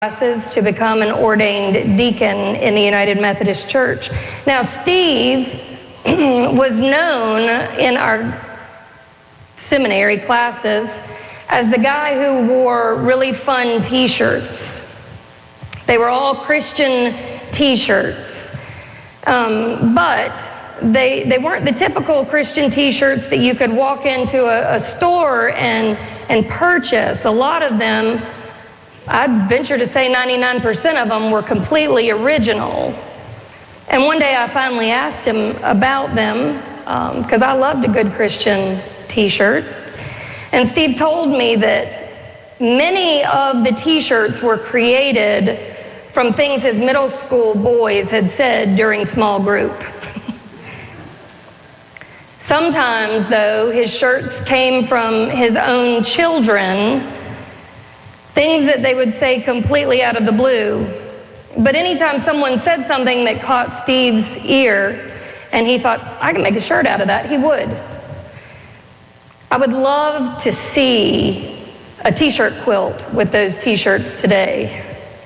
classes to become an ordained deacon in the United Methodist Church. Now, Steve was known in our seminary classes as the guy who wore really fun t-shirts. They were all Christian t-shirts, but they weren't the typical Christian t-shirts that you could walk into a store and purchase. A lot of them, I'd venture to say 99% of them, were completely original. And one day I finally asked him about them because I loved a good Christian t-shirt. And Steve told me that many of the t-shirts were created from things his middle school boys had said during small group. Sometimes, though, his shirts came from his own children, things that they would say completely out of the blue. But anytime someone said something that caught Steve's ear and he thought, I can make a shirt out of that, he would. I would love to see a t-shirt quilt with those t-shirts today.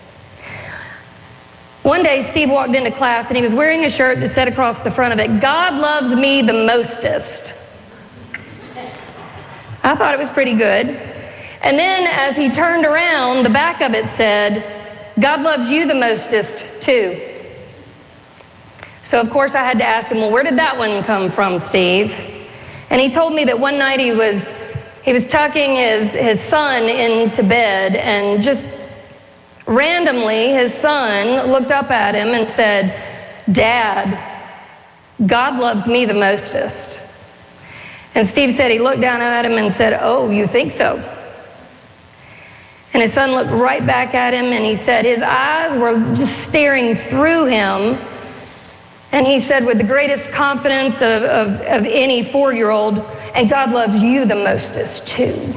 One day, Steve walked into class and he was wearing a shirt that said across the front of it, God loves me the mostest. I thought it was pretty good. And then as he turned around, the back of it said, God loves you the mostest too. So of course I had to ask him, well, where did that one come from, Steve? And he told me that one night he was tucking his son into bed, and just randomly his son looked up at him and said, Dad, God loves me the mostest. And Steve said he looked down at him and said, oh, you think so? And his son looked right back at him, and he said his eyes were just staring through him. And he said with the greatest confidence of any 4-year-old, and God loves you the mostest too.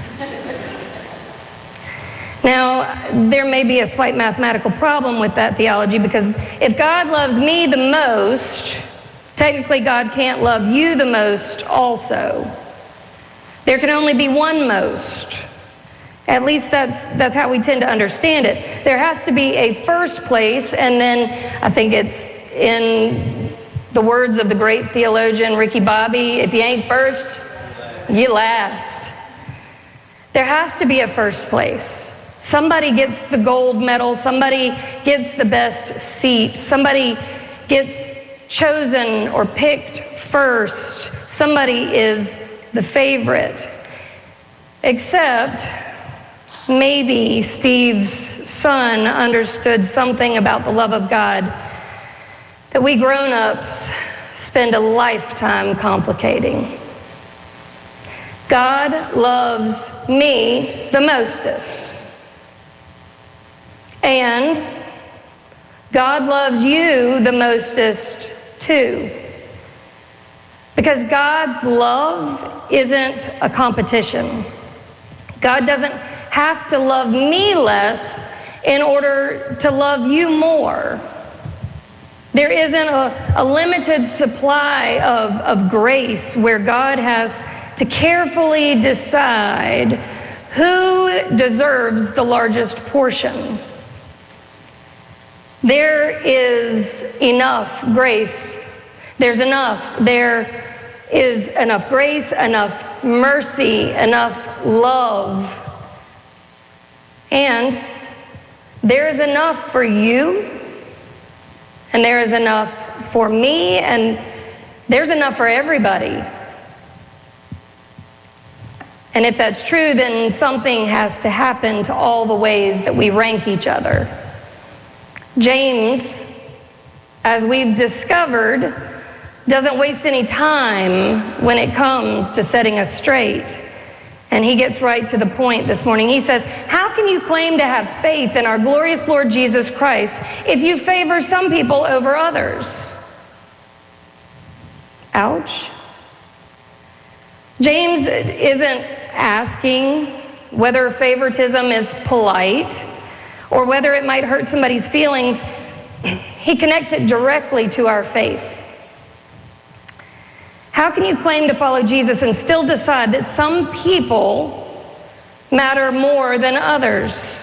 Now, there may be a slight mathematical problem with that theology, because if God loves me the most, technically God can't love you the most also. There can only be one most. At least that's how we tend to understand it. There has to be a first place, and then I think it's in the words of the great theologian Ricky Bobby, if you ain't first, you last. There has to be a first place. Somebody gets the gold medal, somebody gets the best seat, somebody gets chosen or picked first, somebody is the favorite. Except maybe Steve's son understood something about the love of God that we grown-ups spend a lifetime complicating. God loves me the mostest. And God loves you the mostest too. Because God's love isn't a competition. God doesn't have to love me less in order to love you more. There isn't a limited supply of grace where God has to carefully decide who deserves the largest portion. There is enough grace. There is enough grace, enough mercy, enough love. And there is enough for you, and there is enough for me, and there's enough for everybody. And if that's true, then something has to happen to all the ways that we rank each other. James, as we've discovered, doesn't waste any time when it comes to setting us straight. And he gets right to the point this morning. He says, how can you claim to have faith in our glorious Lord Jesus Christ if you favor some people over others? Ouch. James isn't asking whether favoritism is polite or whether it might hurt somebody's feelings. He connects it directly to our faith. How can you claim to follow Jesus and still decide that some people matter more than others?